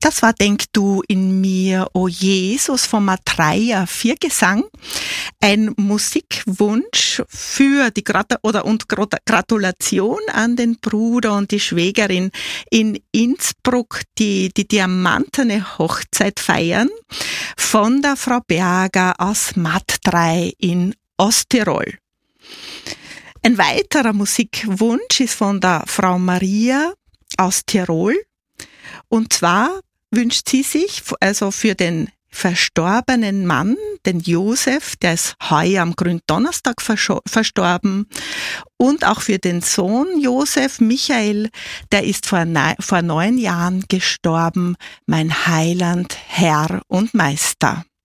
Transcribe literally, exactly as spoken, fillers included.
Das war Denk du in mir, o Jesus vom Matreia Viergesang. Ein Musikwunsch für die Grat- oder und Gratulation an den Bruder und die Schwägerin in Innsbruck, die die diamantene Hochzeit feiern, von der Frau Berger aus Mattdrei in Osttirol. Ein weiterer Musikwunsch ist von der Frau Maria aus Tirol. Und zwar wünscht sie sich, also für den verstorbenen Mann, den Josef, der ist heuer am Gründonnerstag verstorben, und auch für den Sohn Josef, Michael, der ist vor, ne- vor neun Jahren gestorben, mein Heiland, Herr und Meister.